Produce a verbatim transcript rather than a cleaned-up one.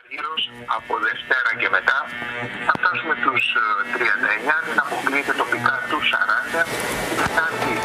Γύρω από Δευτέρα και μετά θα φτάσουμε τους τριάντα εννιά, δεν αποκλείεται τοπικά τους σαράντα. Τετάρτη